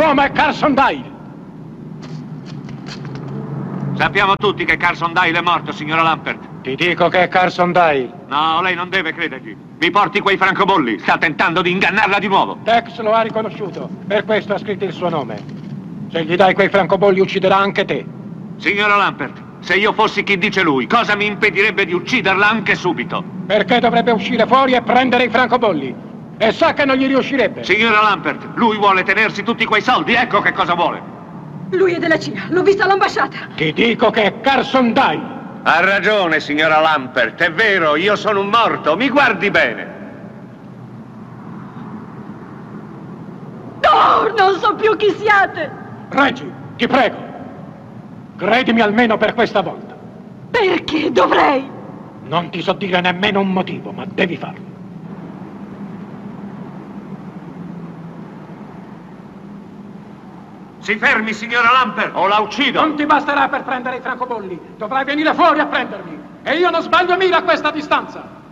L'uomo è Carson Dyle. Sappiamo tutti che Carson Dyle è morto, signora Lampert. Ti dico che è Carson Dyle. No, lei non deve credergli. Mi porti quei francobolli. Sta tentando di ingannarla di nuovo. Tex lo ha riconosciuto, per questo ha scritto il suo nome. Se gli dai quei francobolli ucciderà anche te. Signora Lampert, se io fossi chi dice lui, cosa mi impedirebbe di ucciderla anche subito? Perché dovrebbe uscire fuori e prendere i francobolli? E sa che non gli riuscirebbe. Signora Lampert, lui vuole tenersi tutti quei soldi, ecco che cosa vuole. Lui è della Cina, l'ho visto all'ambasciata. Ti dico che è Carson Dyle. Ha ragione, signora Lampert, è vero, io sono un morto, mi guardi bene. No, non so più chi siate. Reggie, ti prego. Credimi almeno per questa volta. Perché dovrei? Non ti so dire nemmeno un motivo, ma devi farlo. Si fermi, signora Lampert, o la uccido. Non ti basterà per prendere i francobolli. Dovrai venire fuori a prendermi. E io non sbaglio mira a questa distanza.